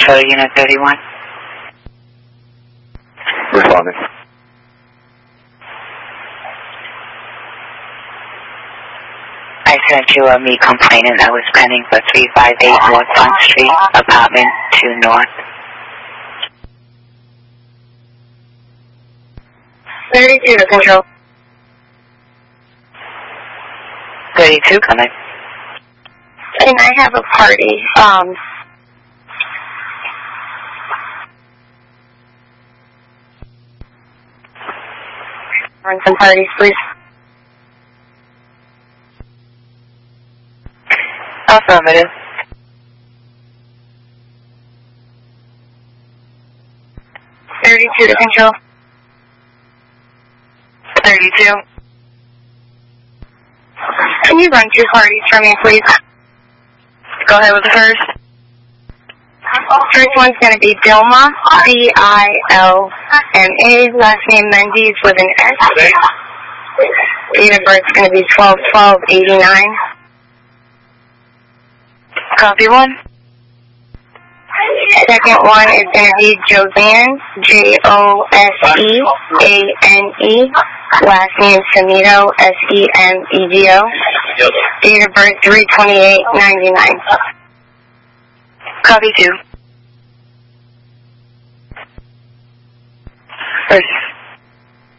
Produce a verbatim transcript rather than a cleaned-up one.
Control Unit thirty-one. Responding. I sent you a me complainant that was pending for three five eight North Front Street, apartment two North. thirty-two to Control. thirty-two coming. And I have a party. Um, run some parties, please. Affirmative. thirty-two to Control. thirty-two. Can you run two parties for me, please? Go ahead with the first. First one's going to be Dilma, D I L M A, last name Mendes with an S. Date of birth's going to be twelve twelve eighty-nine. Copy one. Second one is going to be Josanne, J O S E A N E, last name Semito, S E M E D O. Date of birth three twenty-eight ninety-nine. Copy two. First.